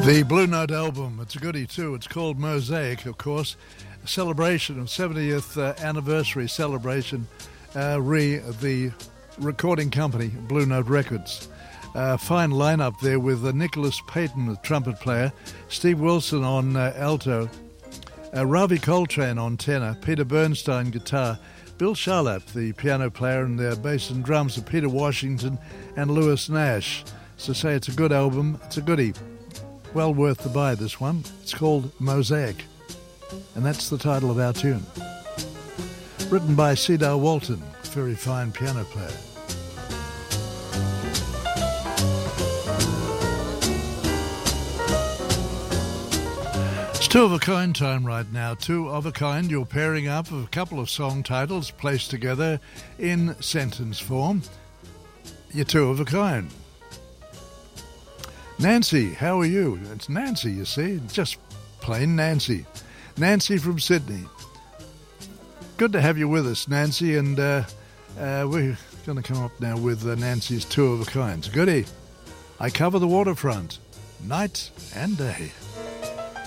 The Blue Note album, it's a goodie too. It's called Mosaic, of course. A celebration of 70th anniversary celebration, the recording company, Blue Note Records. Fine lineup there with Nicholas Payton, the trumpet player, Steve Wilson on alto, Ravi Coltrane on tenor, Peter Bernstein guitar, Bill Charlap, the piano player, and their bass and drums are Peter Washington and Lewis Nash. So say it's a good album, it's a goodie. Well worth the buy, this one. It's called Mosaic, and that's the title of our tune. Written by Cedar Walton, very fine piano player. It's two of a kind time right now. Two of a kind. You're pairing up of a couple of song titles placed together in sentence form. You're two of a kind. Nancy, how are you? It's Nancy, you see. Just plain Nancy. Nancy from Sydney. Good to have you with us, Nancy, and we're going to come up now with Nancy's two of a kind. Goodie. I cover the waterfront, night and day.